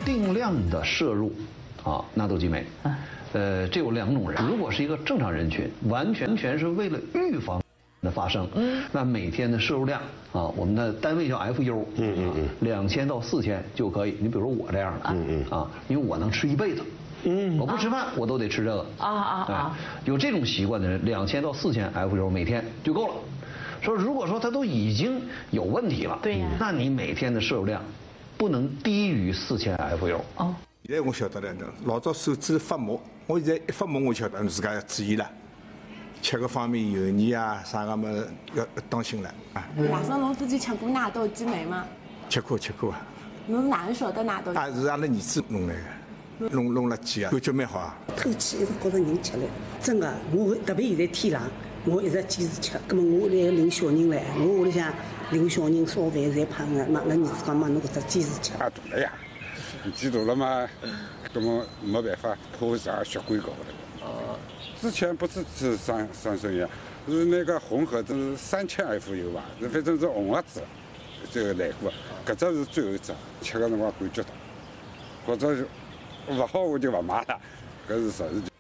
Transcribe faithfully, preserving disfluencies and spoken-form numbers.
定量的摄入啊纳豆激酶。呃，这有两种人，如果是一个正常人群，完全全是为了预防的发生，嗯，那每天的摄入量啊，我们的单位叫 F U， 嗯嗯嗯，两千到四千就可以。你比如说我这样的，嗯嗯啊，因为我能吃一辈子，嗯，我不吃饭我都得吃这个，啊啊啊，有这种习惯的人，两千到四千 F U 每天就够了。说如果说他都已经有问题了，对呀，那你每天的摄入量不能低于四千 F U。哦， 现在我晓得了，老早手指发毛，我现在一发毛我晓得自家要注意了。吃个方面油腻啊，啥个么要当心了啊！ 老生，侬自己吃过纳豆激酶吗？ 吃过吃过啊。 侬哪能晓得纳豆？ 啊，是阿拉儿子弄来的，弄弄了几啊，感觉蛮好啊。 透气一直觉着人吃了，真的，我特别现在天冷，我一直坚持吃。那么我来领小人来，我屋里向领小人烧饭侪胖的，嘛，那儿子讲嘛，侬搿只坚持吃。 啊，大了呀，年纪大了嘛，那么没办法，拖啥血管高了。哦。之前不是吃三三生药，是那个红盒子三千 F U 吧，反正是红盒子，这个来过，搿只是最后一只，吃个辰光感觉到，或者勿好我就勿买了，搿是实事。